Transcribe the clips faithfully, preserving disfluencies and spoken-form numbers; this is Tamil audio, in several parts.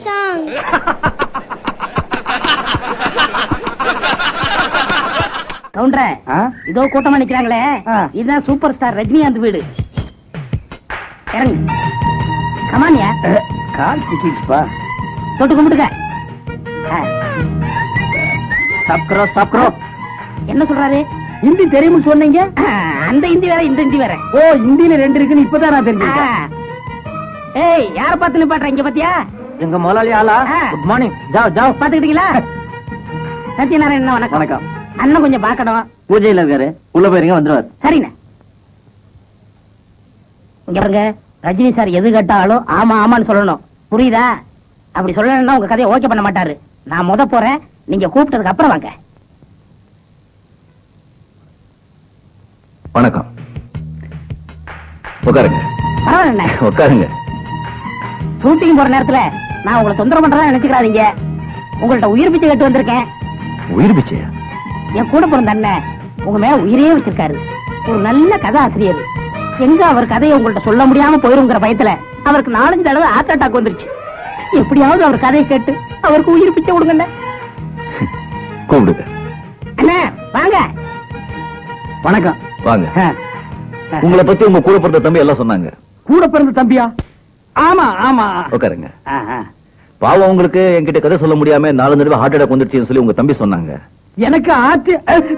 song. கவுண்டர இதோ கூட்டமா நிக்கிறாங்களே, இதுதான் சூப்பர் ஸ்டார் ரஜினிகாந்த் வீடு. இறங்கு. கமானியா கால் சிக்கிடுச்சுப்பா. தொட்டு கும்பிடுங்க. சப்க்ரோ சப்க்ரோ. என்ன சொல்றாரு? ஹிந்தி தெரியும்னு சொன்னீங்க. அந்த ஹிந்தி வேற இந்த ஹிந்தி வேற. ஓ, ஹிந்தியில ரெண்டு இருக்குன்னு இப்பதான் நான் தெரிஞ்சுக்கிட்டேன். ஏய், யார பார்த்து நிப்பாட்ற இங்க பாத்தியா? எங்க முதலாளி ஆளா? Good morning. ஜாவ் ஜாவ். பாத்துக்கிட்டீங்களா? சத்யநாராயணன் வணக்கம். வணக்கம். அண்ணன் கொஞ்சம் பாக்கணும். பூஜையில இருக்காரு, உள்ள போயிருங்க, வந்துருவாரு. சரிண்ணே. இங்க பாருங்க, ரஜினி சார் எது கேட்டாலும் ஆமா ஆமான்னு சொல்லணும், புரியுதா? அப்படி சொல்லணும்னா உங்க கதையை ஓகே பண்ண மாட்டாரு. நான் முத போறேன், நீங்க கூப்பிட்டதுக்கு அப்புறம் வாங்க. வணக்கம். உட்காருங்க. பரவாயில்ல, உட்காருங்க. ஷூட்டிங் போற நேரத்துல நான் உங்களை தொந்தரவு பண்றதா நினைச்சுக்கிறாதீங்க. உங்கள்ட்ட உயிர் பிச்சை கேட்டு வந்திருக்கேன். உயிர் பிச்சையா? என் கூட பிறந்த அண்ணன் உங்க மேல உயிரே வச்சிருக்காரு. ஒரு நல்ல கதை ஆசிரியர். எங்க அவர் கதையை உங்கள்ட்ட சொல்ல முடியாம போயிருங்கிற பயத்துல அவருக்கு நாலஞ்சு தடவை ஹார்ட் அட்டாக் வந்துருச்சு. எப்படியாவது அவர் கதையை கேட்டு அவருக்கு உயிர் பிச்சை கொடுங்க. கூப்பிடுங்க. அண்ணா வாங்க. வணக்கம். வாங்க. உங்களை பத்தி உங்க கூட பிறந்த தம்பி எல்லாம் சொன்னாங்க. கூட பிறந்த தம்பியா? ஆமா ஆமா. உட்காருங்க. பாவம், உங்களுக்கு என்கிட்ட கதை சொல்ல முடியாம நாலு தடவை ஹார்ட் அட்டாக் வந்துருச்சுன்னு சொல்லி உங்க தம்பி சொன்னாங்க. எனக்கு ஆச்சு.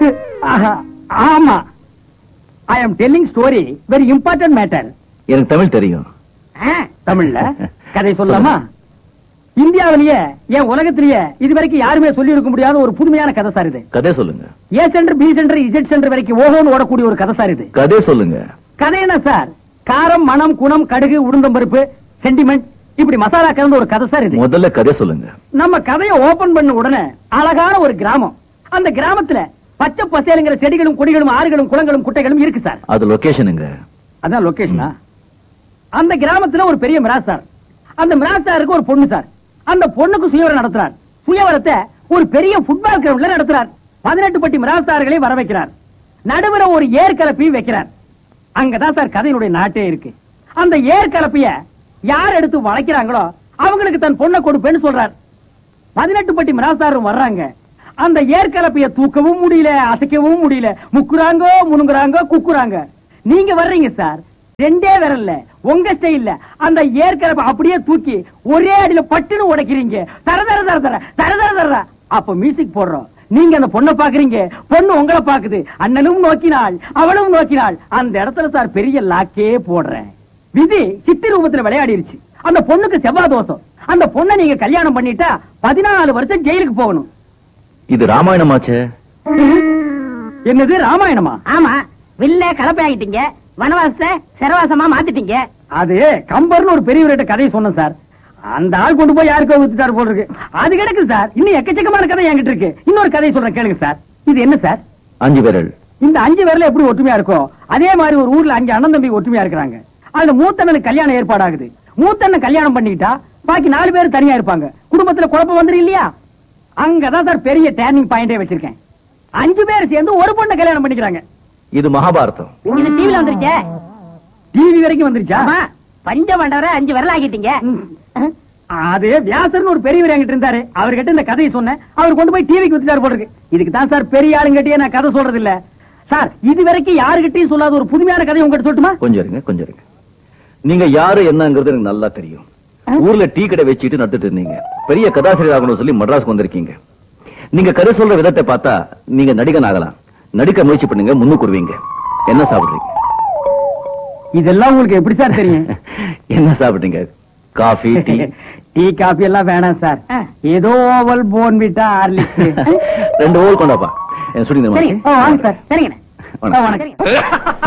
ஆமா. ஐ அம் telling story, very important matter. எனக்கு தமிழ் தெரியும். தமிழ்ல கதை சொல்லலாமா? இந்தியாவிலேயே ஏன் உலகத்திலேயே இதுவரைக்கும் யாருமே சொல்லி இருக்க முடியாத ஒரு புதுமையான கதை சார் இது. கதை சொல்லுங்க. ஏ centre, B centre, Z centre வரைக்கும் ஓஹோன்னு ஓடக்கூடிய ஒரு கதை சார் இது. கதை சொல்லுங்க. கதை என்ன சார்? காரம், மணம், குணம், கடுகு, உளுந்தம்பருப்பு, சென்டிமெண்ட், இப்படி மசாலா கலந்த ஒரு கதை சார் இது. முதல்ல கதை சொல்லுங்க. நம்ம கதையை ஓபன் பண்ண உடனே அழகான ஒரு கிராமம். அந்த கிராமத்துல பச்சை பசேலுங்கிற செடிகளும் கொடிகளும் ஆறுகளும் குளங்களும் குட்டைகளும் இருக்கு சார். அது லொகேஷனுங்க. அதான் லொகேஷனா? அந்த கிராமத்துல ஒரு பெரிய மிராஸ்தார். அந்த மிராஸ்தாருக்கு ஒரு பொண்ணு சார். அந்த பொண்ணுக்கு சுயவரம் நடத்துறார். சுயவரத்தை ஒரு பெரிய ஃபுட்பால் கிரவுண்ட்ல நடத்துறார். பதினெட்டு பட்டி மிராஸ்தார்களை வர வைக்கிறார். நடுவுல ஒரு ஏற்கலப்பையும் வைக்கிறார். அங்கதான் சார் கதையினுடைய நாட்டே இருக்கு. அந்த ஏற்கலப்பைய யார் எடுத்து வளைக்கிறாங்களோ அவங்களுக்கு தன் பொண்ணை கொடுப்பேன்னு சொல்றார். பதினெட்டு பட்டி மிராஸ்தாரும் வர்றாங்க. அந்த ஏற்கலப்பைய தூக்கவும் முடியல, அசைக்கவும் முடியல. முக்குறாங்கோ முனுங்குறாங்கோ குக்குறாங்க. நீங்க வர்றீங்க சார், ரெண்டே விரல்ல உங்க ஸ்டைல்ல அந்த ஏற்கலப்பை அப்படியே தூக்கி ஒரே அடியில பட்டுன்னு உடைக்கிறீங்க. தர தர தர தர தர தர தர. அப்ப மியூசிக் போடுறோம். நீங்க அந்த பொண்ணை பாக்குறீங்க, பொண்ணு உங்களை பாக்குது. அண்ணனும் நோக்கினாள், அவளும் நோக்கினாள். அந்த இடத்துல சார் பெரிய லாக்கே போடுறேன். விதி சித்தி ரூபத்துல விளையாடிருச்சு. அந்த பொண்ணுக்கு செவ்வாய் தோஷம். அந்த பொண்ணை நீங்க கல்யாணம் பண்ணிட்டா பதினாலு வருஷம் ஜெயிலுக்கு போகணும். இது ராமாயணமாச்சு. என்னது ராமாயணமா? ஆமா, வில்ல கலப்பை ஆகிட்டீங்க, வனவாச சிறவாசமா மாத்திட்டீங்க. அது கம்பர்னு ஒரு பெரியவர்கிட்ட கதையை சொன்னேன் சார். அந்த ஆள் கொண்டு போய் யாருக்கோ வித்துட்டாரு போல இருக்கு. அது கிடக்கு சார். இன்னும் எக்கச்சக்கமான கதை என்கிட்ட இருக்கு. இன்னொரு கதையை சொல்றேன் கேளுங்க சார். இது என்ன சார்? அஞ்சு விரல். இந்த அஞ்சு விரல் எப்படி ஒற்றுமையா இருக்கும், அதே மாதிரி ஒரு ஊர்ல அஞ்சு அண்ணன் தம்பி ஒற்றுமையா இருக்கிறாங்க. அந்த மூத்தண்ணனுக்கு கல்யாணம் ஏற்பாடாகுது. மூத்தண்ணன் கல்யாணம் பண்ணிக்கிட்டா பாக்கி நாலு பேர் தனியா இருப்பாங்க. குடும்பத்துல குழப்பம் வந்துரு இல்லையா? அங்கதான் சார் பெரிய டேர்னிங் பாயிண்டே வச்சிருக்கேன். அஞ்சு பேர் சேர்ந்து ஒரு பொண்ணை கல்யாணம் பண்ணிக்கிறாங்க. இது மகாபாரதம். இது டிவில வந்துருச்சே. டிவி வரைக்கும் வந்துருச்சா? பஞ்ச மண்டவர அஞ்சு விரல் ஆகிட்டீங்க. அது வியாசர்னு ஒரு பெரியவர் என்கிட்ட இருந்தாரு. அவர்கிட்ட இந்த கதையை சொன்னேன். அவர் கொண்டு போய் டிவிக்கு வித்துட்டாரு போல இருக்கு. இதுக்கு தான் சார் பெரிய ஆளுங்கிட்டே நான் கதை சொல்றது இல்ல சார். இது வரைக்கும் யாருகிட்டையும் சொல்லாத ஒரு புதுமையான கதை உங்ககிட்ட சொல்லட்டுமா? கொஞ்சம் இருங்க, கொஞ்சம் இருங்க. நீங்க யாரு என்னங்கிறது எனக்கு நல்லா தெரியும். ஊர்ல டீ கடை வச்சுட்டு நடத்திட்டு இருந்தீங்க. பெரிய கதாசிரியர் ஆகணும்னு சொல்லி மட்ராஸ்க்கு வந்திருக்கீங்க. நீங்க கதை சொல்ற விதத்தை பார்த்தா நீங்க நடிகன் ஆகலாம். நடிக்க முயற்சி பண்ணுங்க, முன்னுக்கு வருவீங்க. என்ன சாப்பிடுறீங்க? இதெல்லாம் உங்களுக்கு எப்படி சார் தெரியும்? என்ன சாப்பிடுறீங்க? Coffee, tea? டீ காபி எல்லாம் வேணாம் சார். ஏதோ ஓவல் போன்விட்டா ஹார்லிக்ஸ் ரெண்டு ஓவல் கொண்டாப்பா. சுடி சரிங்க. சரிங்க. வணக்கம்.